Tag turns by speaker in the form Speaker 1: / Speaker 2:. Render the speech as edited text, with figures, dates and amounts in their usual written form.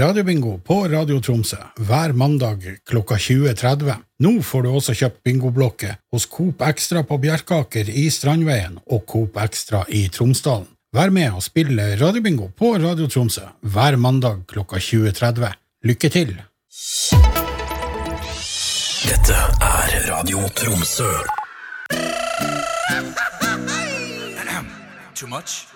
Speaker 1: Radiobingo på Radio Tromsø hver mandag klokka 20:30. Nå får du også kjøpt bingoblokket hos Coop Extra på Bjerkaker i Strandveien og Coop Extra i Tromsdalen. Vær med og spille Radiobingo på Radio Tromsø hver mandag klokka 20:30. Lykke til!
Speaker 2: Dette Radio Tromsø.
Speaker 3: Too much?